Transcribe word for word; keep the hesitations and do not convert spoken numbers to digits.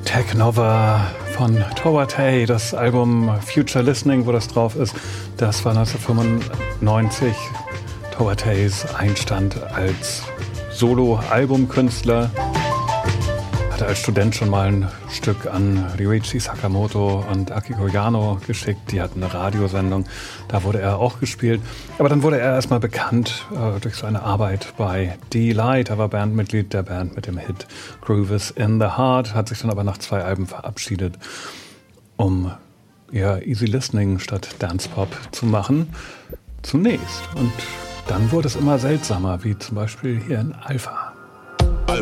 Tech Nova von Towa Tei, das Album Future Listening, wo das drauf ist, das war neunzehnhundertfünfundneunzig Towa Teis Einstand als Solo-Albumkünstler. Hatte als Student schon mal ein Stück an Ryuichi Sakamoto und Akiko Yano geschickt. Die hatten eine Radiosendung, da wurde er auch gespielt. Aber dann wurde er erstmal bekannt äh, durch seine Arbeit bei D-Light. Er war Bandmitglied der Band mit dem Hit Groove is in the Heart, hat sich dann aber nach zwei Alben verabschiedet, um eher Easy Listening statt Dance Pop zu machen. Zunächst. Und dann wurde es immer seltsamer, wie zum Beispiel hier in Alpha.